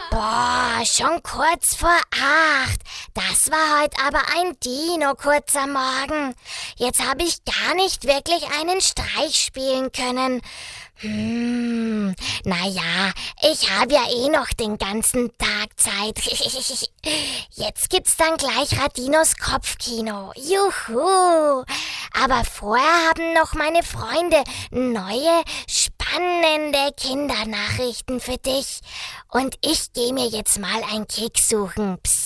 Boah, schon kurz vor 8. Das war heute aber ein Dino-kurzer Morgen. Jetzt habe ich gar nicht wirklich einen Streich spielen können. Naja, ich habe ja eh noch den ganzen Tag Zeit. Jetzt gibt's dann gleich Radinos Kopfkino. Juhu! Aber vorher haben noch meine Freunde neue, spannende Kindernachrichten für dich. Und ich gehe mir jetzt mal einen Keks suchen. Psst.